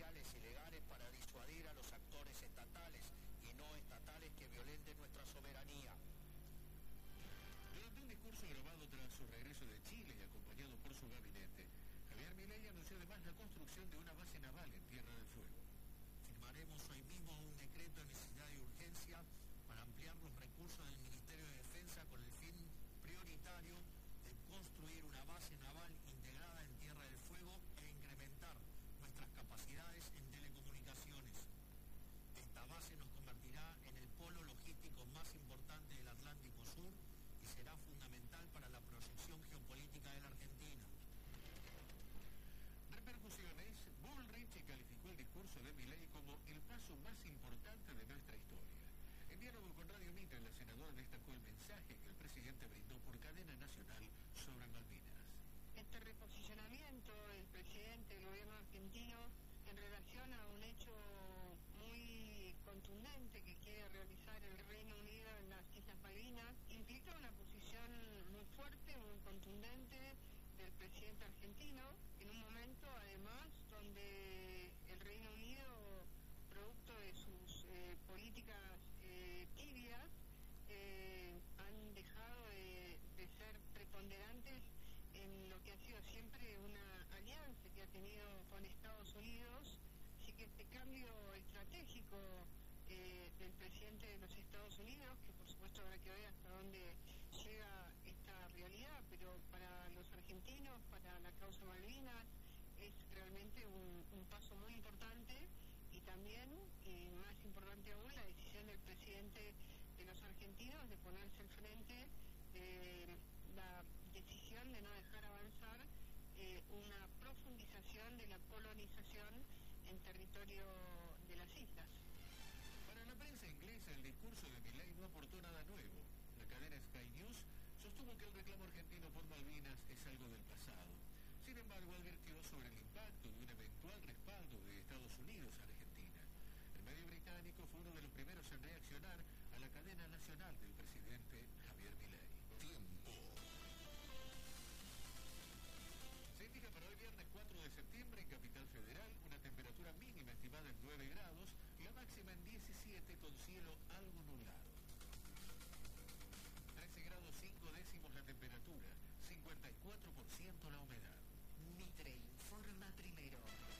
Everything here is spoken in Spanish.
judiciales y legales para disuadir a los actores estatales y no estatales que violenten nuestra soberanía. Durante un discurso grabado tras su regreso de Chile y acompañado por su gabinete, Javier Milei anunció además la construcción de una base naval en Tierra del Fuego. Firmaremos hoy mismo un decreto de necesidad y urgencia para ampliar los recursos del Ministerio de Defensa con el fin prioritario de construir una base naval integrada en Tierra del Fuego e incrementar nuestras capacidades en telecomunicaciones. Esta base nos convertirá en el polo logístico más importante del Atlántico Sur y será fundamental para la proyección geopolítica de la Argentina. Repercusiones. Bullrich calificó el discurso de Milei como el paso más importante de nuestra historia. En diálogo con Radio Mitre, la senadora destacó el mensaje que el presidente brindó por cadena nacional sobre Malvinas. Este reposicionamiento del presidente del gobierno argentino en relación a un hecho muy contundente que quiere realizar el Reino Unido en las Islas Malvinas implica una posición muy fuerte, muy contundente del presidente argentino, en un momento además donde el Reino Unido, producto de sus políticas tibias, han dejado de ser preponderantes en lo que ha sido siempre una alianza que ha tenido con Estados Unidos. Así que este cambio estratégico del presidente de los Estados Unidos, que por supuesto habrá que ver hasta dónde llega esta realidad, pero para los argentinos, para la causa Malvinas, es realmente un paso muy importante. Y también, y más importante aún, la decisión del presidente de los argentinos de ponerse al frente de la decisión de no dejar avanzar una profundización de la colonización en territorio de las islas. Para la prensa inglesa, el discurso de Milei no aportó nada nuevo. La cadena Sky News sostuvo que el reclamo argentino por Malvinas es algo del pasado. Sin embargo, advirtió sobre el impacto de un eventual respaldo de Estados Unidos a Argentina. El medio británico fue uno de los primeros en reaccionar a la cadena nacional del presidente Javier Milei. Tiempo. Se indica para hoy viernes 4 de septiembre en Capital Federal una temperatura mínima estimada en 9 grados y la máxima en 17 con cielo algo nublado. 13 grados 5 décimos la temperatura, 54% la humedad. Mitre informa primero.